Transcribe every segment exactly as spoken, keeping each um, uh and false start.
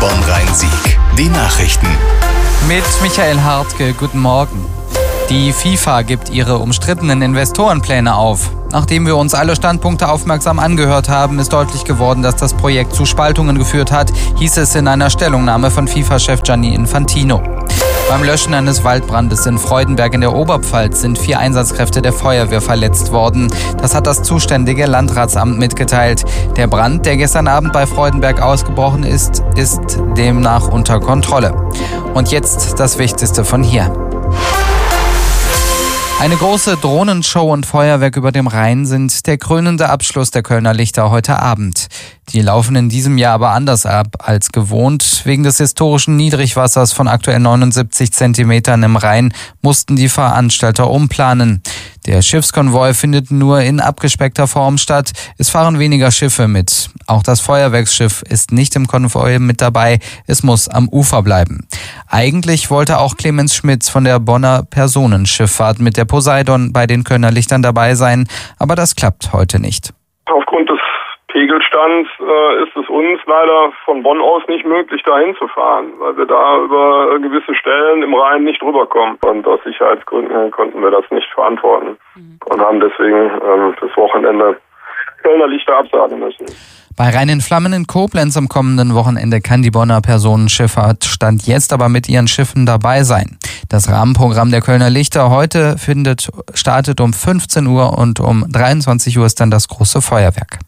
Bonn-Rhein-Sieg. Die Nachrichten. Mit Michael Hartke, guten Morgen. Die FIFA gibt ihre umstrittenen Investorenpläne auf. Nachdem wir uns alle Standpunkte aufmerksam angehört haben, ist deutlich geworden, dass das Projekt zu Spaltungen geführt hat, hieß es in einer Stellungnahme von FIFA-Chef Gianni Infantino. Beim Löschen eines Waldbrandes in Freudenberg in der Oberpfalz sind vier Einsatzkräfte der Feuerwehr verletzt worden. Das hat das zuständige Landratsamt mitgeteilt. Der Brand, der gestern Abend bei Freudenberg ausgebrochen ist, ist demnach unter Kontrolle. Und jetzt das Wichtigste von hier. Eine große Drohnenshow und Feuerwerk über dem Rhein sind der krönende Abschluss der Kölner Lichter heute Abend. Die laufen in diesem Jahr aber anders ab als gewohnt. Wegen des historischen Niedrigwassers von aktuell neunundsiebzig Zentimetern im Rhein mussten die Veranstalter umplanen. Der Schiffskonvoi findet nur in abgespeckter Form statt. Es fahren weniger Schiffe mit. Auch das Feuerwerksschiff ist nicht im Konvoi mit dabei. Es muss am Ufer bleiben. Eigentlich wollte auch Clemens Schmitz von der Bonner Personenschifffahrt mit der Poseidon bei den Kölner Lichtern dabei sein. Aber das klappt heute nicht. Aufgrund des Pegelstands äh, ist es uns leider von Bonn aus nicht möglich, dahin zu fahren, weil wir da über gewisse Stellen im Rhein nicht rüberkommen. Und aus Sicherheitsgründen konnten wir das nicht verantworten mhm. und haben deswegen ähm, das Wochenende Kölner Lichter absagen müssen. Bei Rhein in Flammen in Koblenz am kommenden Wochenende kann die Bonner Personenschifffahrt Stand jetzt aber mit ihren Schiffen dabei sein. Das Rahmenprogramm der Kölner Lichter heute findet, startet um fünfzehn Uhr und um dreiundzwanzig Uhr ist dann das große Feuerwerk.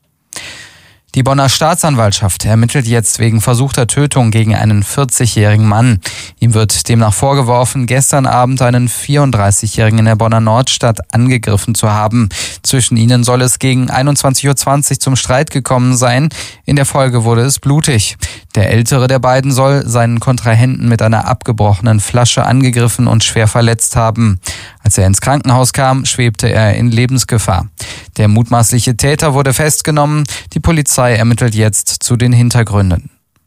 Die Bonner Staatsanwaltschaft ermittelt jetzt wegen versuchter Tötung gegen einen vierzigjährigen Mann. Ihm wird demnach vorgeworfen, gestern Abend einen vierunddreißigjährigen in der Bonner Nordstadt angegriffen zu haben. Zwischen ihnen soll es gegen einundzwanzig Uhr zwanzig zum Streit gekommen sein. In der Folge wurde es blutig. Der ältere der beiden soll seinen Kontrahenten mit einer abgebrochenen Flasche angegriffen und schwer verletzt haben. Als er ins Krankenhaus kam, schwebte er in Lebensgefahr. Der mutmaßliche Täter wurde festgenommen. Die Polizei ermittelt jetzt zu den Hintergründen.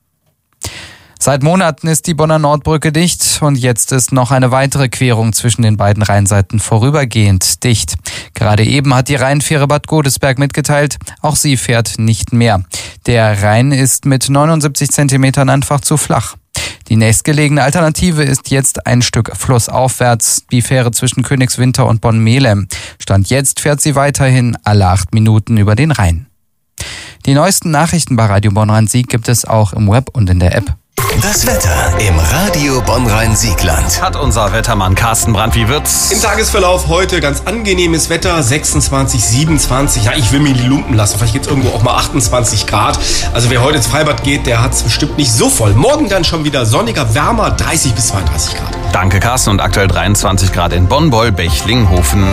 Seit Monaten ist die Bonner Nordbrücke dicht und jetzt ist noch eine weitere Querung zwischen den beiden Rheinseiten vorübergehend dicht. Gerade eben hat die Rheinfähre Bad Godesberg mitgeteilt, auch sie fährt nicht mehr. Der Rhein ist mit neunundsiebzig Zentimetern einfach zu flach. Die nächstgelegene Alternative ist jetzt ein Stück flussaufwärts, die Fähre zwischen Königswinter und Bonn-Melem. Stand jetzt fährt sie weiterhin alle acht Minuten über den Rhein. Die neuesten Nachrichten bei Radio Bonn-Rhein-Sieg gibt es auch im Web und in der App. Das Wetter im Radio Bonn-Rhein-Siegland. Hat unser Wettermann Carsten Brandt. Wie wird's? Im Tagesverlauf heute ganz angenehmes Wetter, sechsundzwanzig, siebenundzwanzig. Ja, ich will mir die Lumpen lassen. Vielleicht geht's irgendwo auch mal achtundzwanzig Grad. Also wer heute ins Freibad geht, der hat's bestimmt nicht so voll. Morgen dann schon wieder sonniger, wärmer, dreißig bis zweiunddreißig Grad. Danke, Carsten. Und aktuell dreiundzwanzig Grad in Bonn, Boll, Bechling-Hofen.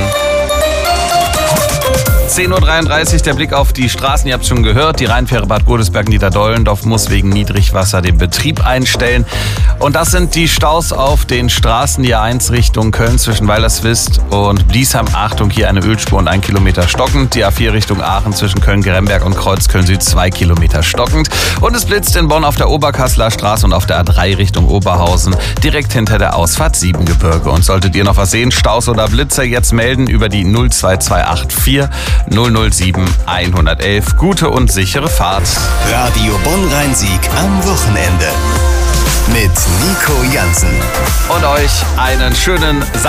zehn Uhr dreiunddreißig, der Blick auf die Straßen, ihr habt es schon gehört, die Rheinfähre Bad Godesberg-Niederdollendorf muss wegen Niedrigwasser den Betrieb einstellen. Und das sind die Staus auf den Straßen, die A eins Richtung Köln zwischen Weilerswist und Bliesheim. Achtung, hier eine Ölspur und ein Kilometer stockend. Die A vier Richtung Aachen zwischen Köln-Geremberg und Kreuz Köln-Süd zwei Kilometer stockend. Und es blitzt in Bonn auf der Oberkasseler Straße und auf der A drei Richtung Oberhausen, direkt hinter der Ausfahrt Siebengebirge. Und solltet ihr noch was sehen, Staus oder Blitzer, jetzt melden über die null zwei zwei acht vier null null sieben hundertelf. Gute und sichere Fahrt. Radio Bonn-Rhein-Sieg am Wochenende mit Nico Jansen. Und euch einen schönen Samstag.